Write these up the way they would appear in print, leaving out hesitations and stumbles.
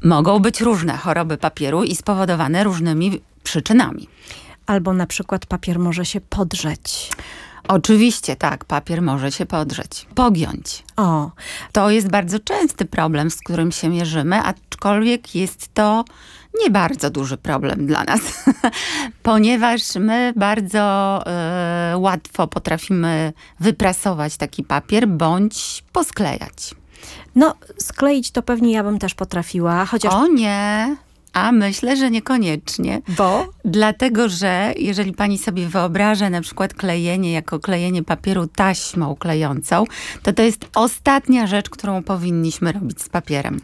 Mogą być różne choroby papieru i spowodowane różnymi przyczynami. Albo na przykład papier może się podrzeć. Oczywiście tak, papier może się podrzeć, pogiąć. O, To jest bardzo częsty problem, z którym się mierzymy, aczkolwiek jest to nie bardzo duży problem dla nas, ponieważ my bardzo łatwo potrafimy wyprasować taki papier bądź posklejać. no skleić to pewnie ja bym też potrafiła, chociaż... O nie, a myślę, że niekoniecznie. Bo? Dlatego, że jeżeli pani sobie wyobraża na przykład klejenie jako klejenie papieru taśmą klejącą, to jest ostatnia rzecz, którą powinniśmy robić z papierem.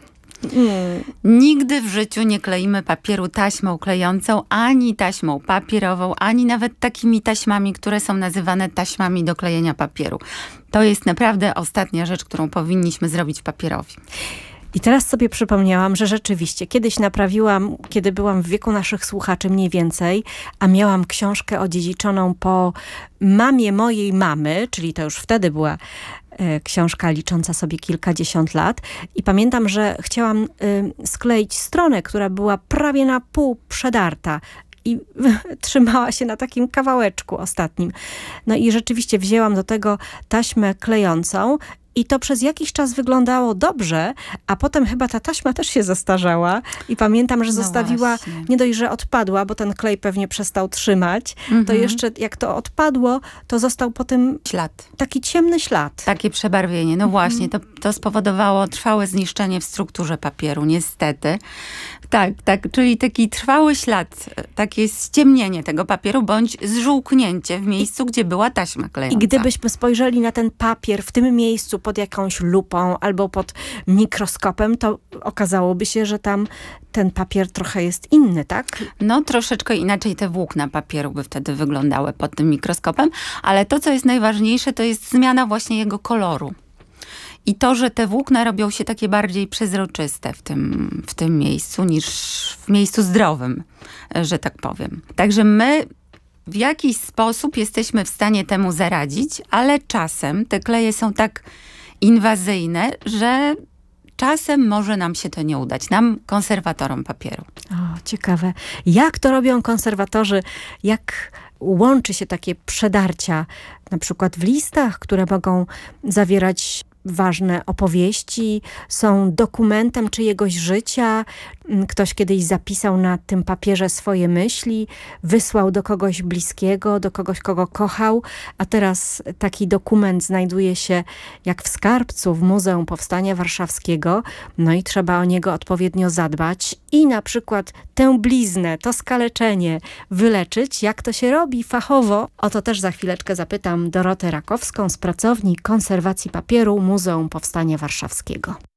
Nigdy w życiu nie kleimy papieru taśmą klejącą, ani taśmą papierową, ani nawet takimi taśmami, które są nazywane taśmami do klejenia papieru. To jest naprawdę ostatnia rzecz, którą powinniśmy zrobić papierowi. I teraz sobie przypomniałam, że rzeczywiście kiedyś naprawiłam, kiedy byłam w wieku naszych słuchaczy mniej więcej, a miałam książkę odziedziczoną po mamie mojej mamy, czyli to już wtedy była książka licząca sobie kilkadziesiąt lat. I pamiętam, że chciałam skleić stronę, która była prawie na pół przedarta. I trzymała się na takim kawałeczku ostatnim. No i rzeczywiście wzięłam do tego taśmę klejącą i to przez jakiś czas wyglądało dobrze, a potem chyba ta taśma też się zestarzała i pamiętam, że zostawiła, właśnie. nie dość, że odpadła, bo ten klej pewnie przestał trzymać, to jeszcze jak to odpadło, to został po tym Ślad. taki ciemny ślad. Takie przebarwienie. No właśnie, to spowodowało trwałe zniszczenie w strukturze papieru, niestety. Tak, czyli taki trwały ślad, takie ściemnienie tego papieru, bądź zżółknięcie w miejscu, gdzie była taśma I klejąca. gdybyśmy spojrzeli na ten papier w tym miejscu pod jakąś lupą albo pod mikroskopem, to okazałoby się, że tam ten papier trochę jest inny, tak? No troszeczkę inaczej te włókna papieru by wtedy wyglądały pod tym mikroskopem, ale to, co jest najważniejsze, to jest zmiana właśnie jego koloru. I to, że te włókna robią się takie bardziej przezroczyste w tym miejscu niż w miejscu zdrowym, że tak powiem. Także my w jakiś sposób jesteśmy w stanie temu zaradzić, ale czasem te kleje są tak inwazyjne, że czasem może nam się to nie udać. Nam, konserwatorom papieru. O, ciekawe. Jak to robią konserwatorzy? Jak łączy się takie przedarcia, na przykład w listach, które mogą zawierać ważne opowieści, są dokumentem czyjegoś życia. Ktoś kiedyś zapisał na tym papierze swoje myśli, wysłał do kogoś bliskiego, do kogoś, kogo kochał, a teraz taki dokument znajduje się jak w skarbcu w Muzeum Powstania Warszawskiego, no i trzeba o niego odpowiednio zadbać i na przykład tę bliznę, to skaleczenie wyleczyć. Jak to się robi fachowo? O to też za chwileczkę zapytam Dorotę Rakowską z pracowni konserwacji papieru Muzeum Powstania Warszawskiego.